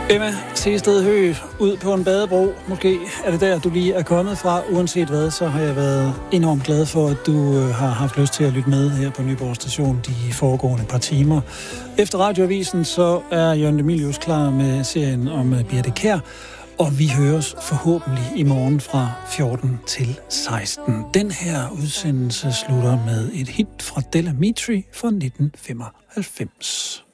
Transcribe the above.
Emma Sehested Høgh, ud på en badebro. Måske er det der, du lige er kommet fra. Uanset hvad, så har jeg været enormt glad for, at du har haft lyst til at lytte med her på Nyborg Station de foregående par timer. Efter radioavisen, så er Jørgen Demilius klar med serien om Birthe Kjær. Og vi høres forhåbentlig i morgen fra 14 til 16. Den her udsendelse slutter med et hit fra Del Amitri fra 1995.